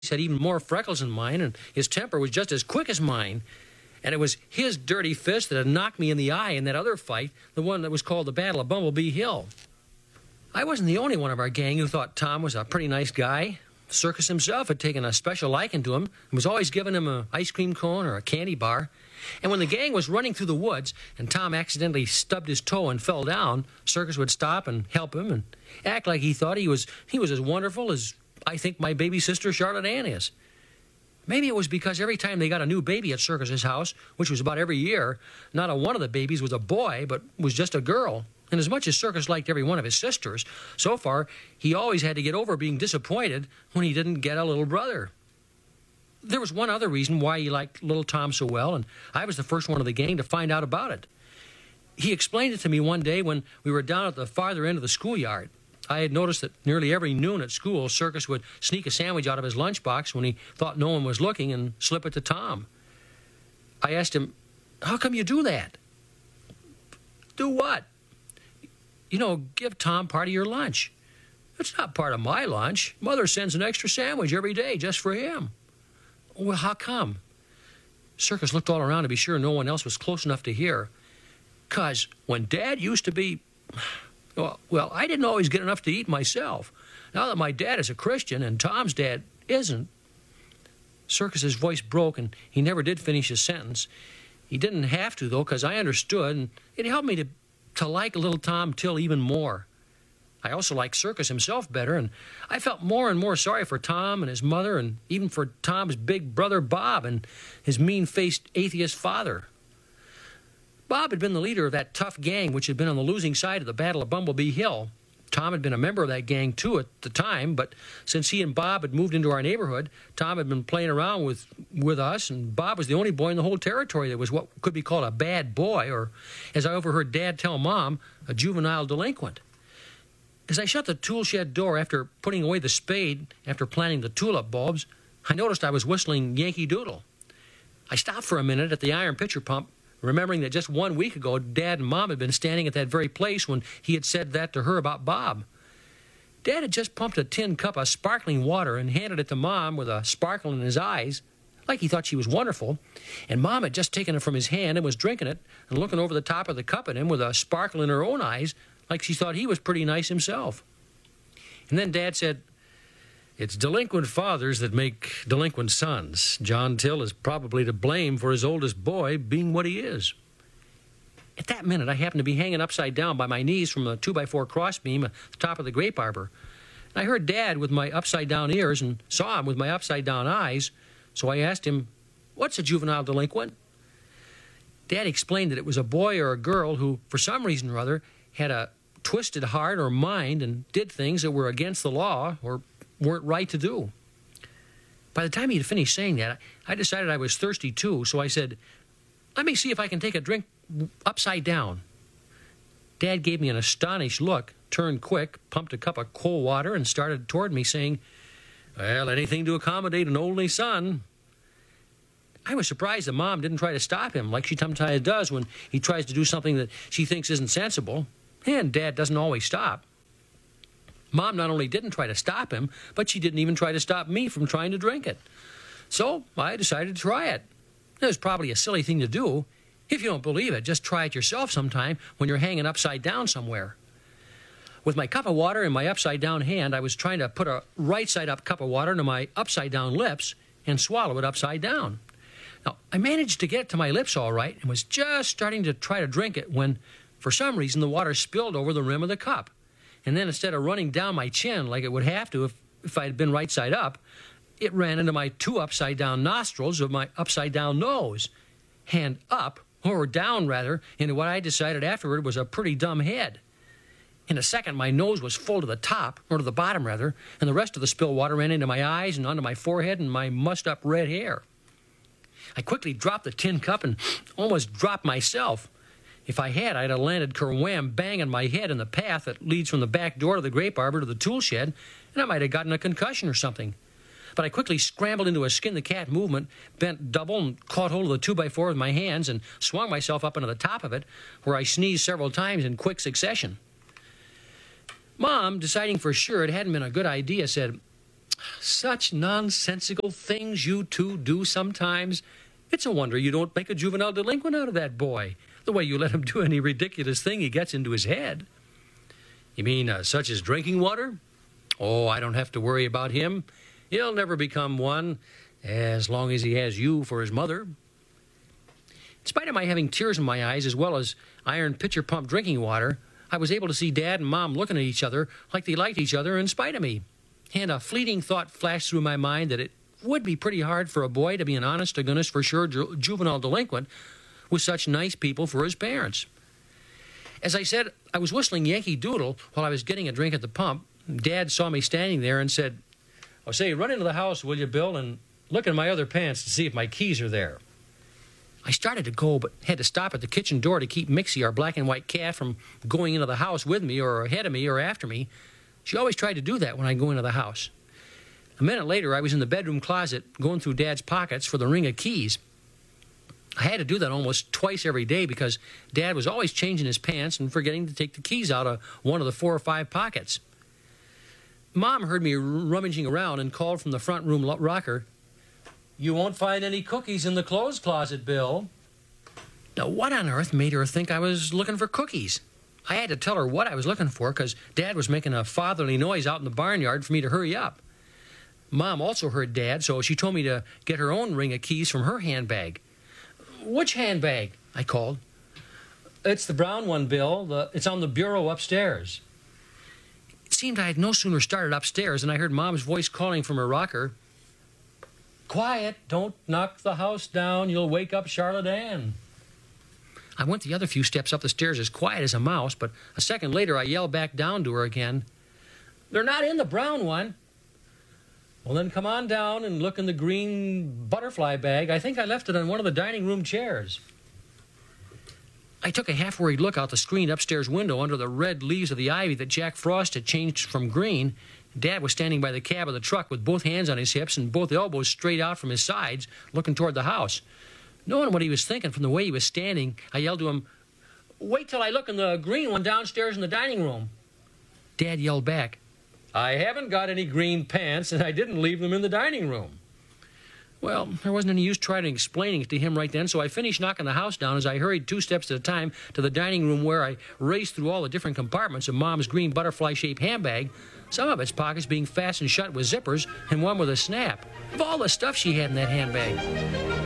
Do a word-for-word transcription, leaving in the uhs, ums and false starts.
had even more freckles than mine, and his temper was just as quick as mine. And it was his dirty fist that had knocked me in the eye in that other fight, the one that was called the Battle of Bumblebee Hill. I wasn't the only one of our gang who thought Tom was a pretty nice guy. Circus himself had taken a special liking to him and was always giving him an ice cream cone or a candy bar. And when the gang was running through the woods and Tom accidentally stubbed his toe and fell down, Circus would stop and help him and act like he thought he was he was as wonderful as I think my baby sister Charlotte Ann is. Maybe it was because every time they got a new baby at Circus's house, which was about every year, not a one of the babies was a boy, but was just a girl. And as much as Circus liked every one of his sisters, so far he always had to get over being disappointed when he didn't get a little brother. There was one other reason why he liked little Tom so well, and I was the first one of the gang to find out about it. He explained it to me one day when we were down at the farther end of the schoolyard. I had noticed that nearly every noon at school, Circus would sneak a sandwich out of his lunchbox when he thought no one was looking and slip it to Tom. I asked him, "How come you do that?" "Do what?" "You know, give Tom part of your lunch." "It's not part of my lunch. Mother sends an extra sandwich every day just for him." "Well, how come?" Circus looked all around to be sure no one else was close enough to hear. "'Cause when Dad used to be... Well, well, I didn't always get enough to eat myself. Now that my dad is a Christian and Tom's dad isn't..." Circus's voice broke, and he never did finish his sentence. He didn't have to, though, because I understood, and it helped me to, to like little Tom Till even more. I also liked Circus himself better, and I felt more and more sorry for Tom and his mother, and even for Tom's big brother Bob and his mean-faced atheist father. Bob had been the leader of that tough gang which had been on the losing side of the Battle of Bumblebee Hill. Tom had been a member of that gang, too, at the time, but since he and Bob had moved into our neighborhood, Tom had been playing around with, with us, and Bob was the only boy in the whole territory that was what could be called a bad boy, or, as I overheard Dad tell Mom, a juvenile delinquent. As I shut the tool shed door after putting away the spade after planting the tulip bulbs, I noticed I was whistling Yankee Doodle. I stopped for a minute at the iron pitcher pump, remembering that just one week ago, Dad and Mom had been standing at that very place when he had said that to her about Bob. Dad had just pumped a tin cup of sparkling water and handed it to Mom with a sparkle in his eyes, like he thought she was wonderful, and Mom had just taken it from his hand and was drinking it and looking over the top of the cup at him with a sparkle in her own eyes, like she thought he was pretty nice himself. And then Dad said, "It's delinquent fathers that make delinquent sons. John Till is probably to blame for his oldest boy being what he is." At that minute, I happened to be hanging upside down by my knees from a two by four crossbeam at the top of the grape arbor. And I heard Dad with my upside-down ears and saw him with my upside-down eyes, so I asked him, "What's a juvenile delinquent?" Dad explained that it was a boy or a girl who, for some reason or other, had a twisted heart or mind and did things that were against the law or weren't right to do. By the time he had finished saying that, I decided I was thirsty too, so I said, "Let me see if I can take a drink upside down." Dad gave me an astonished look, turned quick, pumped a cup of cold water, and started toward me saying, "Well, anything to accommodate an only son." I was surprised that Mom didn't try to stop him like she sometimes does when he tries to do something that she thinks isn't sensible, and Dad doesn't always stop. Mom not only didn't try to stop him, but she didn't even try to stop me from trying to drink it. So I decided to try it. It was probably a silly thing to do. If you don't believe it, just try it yourself sometime when you're hanging upside down somewhere. With my cup of water in my upside-down hand, I was trying to put a right-side-up cup of water into my upside-down lips and swallow it upside down. Now, I managed to get it to my lips all right and was just starting to try to drink it when, for some reason, the water spilled over the rim of the cup. And then instead of running down my chin like it would have to if, if I had been right side up, it ran into my two upside-down nostrils of my upside-down nose, and up, or down rather, into what I decided afterward was a pretty dumb head. In a second, my nose was full to the top, or to the bottom rather, and the rest of the spilled water ran into my eyes and onto my forehead and my mussed-up red hair. I quickly dropped the tin cup and almost dropped myself. If I had, I'd have landed kerwham bang on my head in the path that leads from the back door of the grape arbor to the tool shed, and I might have gotten a concussion or something. But I quickly scrambled into a skin-the-cat movement, bent double and caught hold of the two by four with my hands and swung myself up into the top of it, where I sneezed several times in quick succession. Mom, deciding for sure it hadn't been a good idea, said, Such nonsensical things you two do sometimes. It's a wonder you don't make a juvenile delinquent out of that boy, the way you let him do any ridiculous thing he gets into his head. You mean uh, such as drinking water? Oh, I don't have to worry about him. He'll never become one, as long as he has you for his mother. In spite of my having tears in my eyes as well as iron pitcher pump drinking water, I was able to see Dad and Mom looking at each other like they liked each other in spite of me. And a fleeting thought flashed through my mind that it would be pretty hard for a boy to be an honest-to-goodness for sure ju- juvenile delinquent with such nice people for his parents. As I said, I was whistling Yankee Doodle while I was getting a drink at the pump. Dad saw me standing there and said, "Oh, say, run into the house, will you, Bill, and look in my other pants to see if my keys are there." I started to go, but had to stop at the kitchen door to keep Mixie, our black and white cat, from going into the house with me or ahead of me or after me. She always tried to do that when I go into the house. A minute later, I was in the bedroom closet going through Dad's pockets for the ring of keys. I had to do that almost twice every day because Dad was always changing his pants and forgetting to take the keys out of one of the four or five pockets. Mom heard me rummaging around and called from the front room rocker, "You won't find any cookies in the clothes closet, Bill." Now, what on earth made her think I was looking for cookies? I had to tell her what I was looking for because Dad was making a fatherly noise out in the barnyard for me to hurry up. Mom also heard Dad, so she told me to get her own ring of keys from her handbag. "Which handbag?" I called. "It's the brown one, Bill. The, it's on the bureau upstairs." It seemed I had no sooner started upstairs than I heard Mom's voice calling from her rocker, "Quiet, don't knock the house down. You'll wake up Charlotte Ann." I went the other few steps up the stairs as quiet as a mouse, but a second later I yelled back down to her again, "They're not in the brown one." "Well, then come on down and look in the green butterfly bag. I think I left it on one of the dining room chairs." I took a half-worried look out the screened upstairs window under the red leaves of the ivy that Jack Frost had changed from green. Dad was standing by the cab of the truck with both hands on his hips and both elbows straight out from his sides, looking toward the house. Knowing what he was thinking from the way he was standing, I yelled to him, "Wait till I look in the green one downstairs in the dining room." Dad yelled back, "I haven't got any green pants, and I didn't leave them in the dining room." Well, there wasn't any use trying to explaining it to him right then, so I finished knocking the house down as I hurried two steps at a time to the dining room where I raced through all the different compartments of Mom's green butterfly-shaped handbag, some of its pockets being fastened shut with zippers and one with a snap, of all the stuff she had in that handbag.